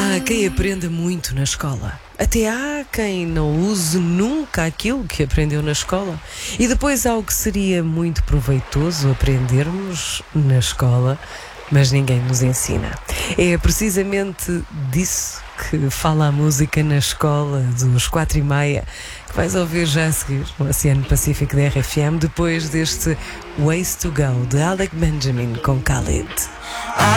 Há quem aprenda muito na escola. Até há quem não use nunca aquilo que aprendeu na escola. E depois há o que seria muito proveitoso aprendermos na escola, mas ninguém nos ensina. É precisamente disso que fala a música na escola dos 4:30, que vais ouvir já a seguir no Oceano Pacífico da RFM, depois deste Ways to Go, de Alec Benjamin com Khalid.